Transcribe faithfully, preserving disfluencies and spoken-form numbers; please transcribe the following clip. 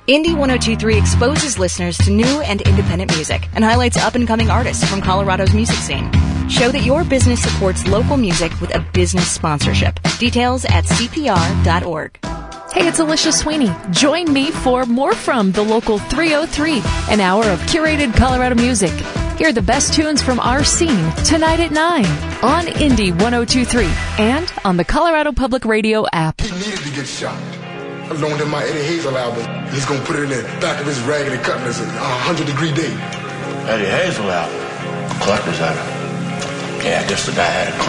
Indie one oh two point three exposes listeners to new and independent music and highlights up-and-coming artists from Colorado's music scene. Show that your business supports local music with a business sponsorship. Details at c p r dot org. Hey, it's Alicia Sweeney. Join me for more from the local three oh three, an hour of curated Colorado music. Hear the best tunes from our scene tonight at nine on Indie one oh two point three and on the Colorado Public Radio app. He needed to get shot. I loaned him my Eddie Hazel album. He's going to put it in the back of his Raggedy Cutlass, a hundred degree day. Eddie Hazel album? Collector's item. Yeah, I guess the guy had a